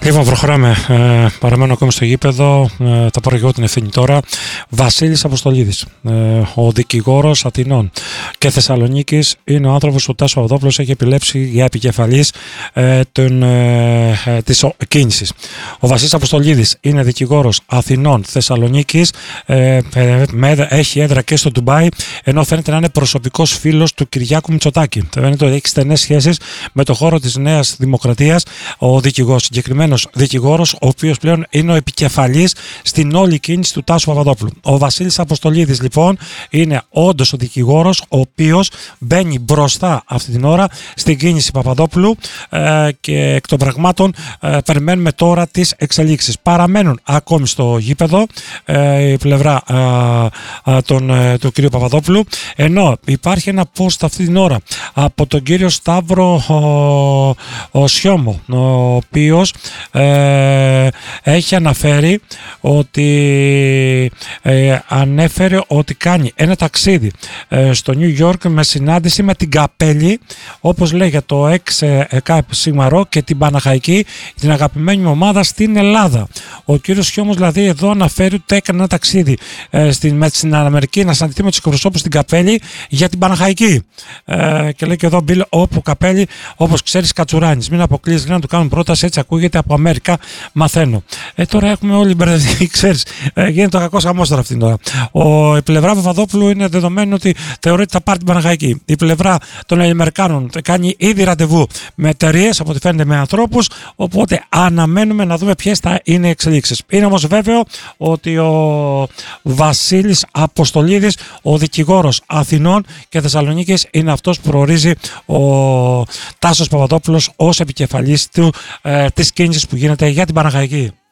Λοιπόν, προχωράμε. Παραμένω ακόμη στο γήπεδο. Θα πάρω εγώ την ευθύνη τώρα. Βασίλης Αποστολίδης, ο δικηγόρος Αθηνών και Θεσσαλονίκης, είναι ο άνθρωπος που Τάσο Παπαδόπουλος έχει επιλέξει για επικεφαλής της κίνησης. Ο Βασίλης Αποστολίδης είναι δικηγόρος Αθηνών, Θεσσαλονίκης, έχει έδρα και στο Ντουμπάι, ενώ φαίνεται να είναι προσωπικός φίλος του Κυριάκου Μητσοτάκη. Φαίνεται ότι έχει στενές σχέσεις με το χώρο της Νέας Δημοκρατίας. Ο δικηγόρος, συγκεκριμένος δικηγόρος, ο οποίος πλέον είναι ο επικεφαλής στην όλη κίνηση του Τάσου Παπαδόπουλου. Ο Βασίλης Αποστολίδης, λοιπόν, είναι όντως ο δικηγόρος ο οποίος μπαίνει μπροστά αυτή την ώρα στην κίνηση Παπαδόπουλου και εκ των πραγμάτων περιμένουμε τώρα τις εξελίξεις. Παραμένουν ακόμη στο γήπεδο η πλευρά του κ. Παπαδόπουλου, ενώ υπάρχει ένα post αυτή την ώρα από τον κύριο Σταύρο Σιώμο, ο οποίος έχει αναφέρει ότι ανέφερε ότι κάνει ένα ταξίδι στο New York με συνάντηση με την Καπέλη, όπως λέει, για το Σιγμαρό και την Παναχαϊκή, την αγαπημένη μου ομάδα στην Ελλάδα. Ο κύριος Σιώμος δηλαδή εδώ αναφέρει ότι έκανε ένα ταξίδι στην Αμερική να συναντηθεί με τους εκπροσώπους στην Καπέλη για την Παναχαϊκή. Και λέει και εδώ Μπιλ, όπου Καπέλη, όπως ξέρεις, κατσουράνεις. Μην αποκλείεις να του κάνουν πρόταση, έτσι ακούγεται από Αμέρικα, μαθαίνω. Τώρα έχουμε όλοι μπερδευτεί, ξέρεις. Γίνεται το κακό χαμός τώρα αυτήν την ώρα. Η πλευρά Παπαδόπουλου είναι δεδομένο ότι θεωρεί ότι θα πάρει την Παναχαϊκή. Η πλευρά των Αμερικάνων κάνει ήδη ραντεβού με εταιρείες, από ό,τι φαίνεται με ανθρώπους. Οπότε αναμένουμε να δούμε ποιες θα είναι οι εξελίξεις. Είναι όμως βέβαιο ότι ο Βασίλης Αποστολίδης, ο δικηγόρος Αθηνών και Θεσσαλονίκης, είναι αυτός που προορίζει ο Τάσος Παπαδόπουλος ως επικεφαλής της κίνησης που γίνεται για την Παναχαϊκή.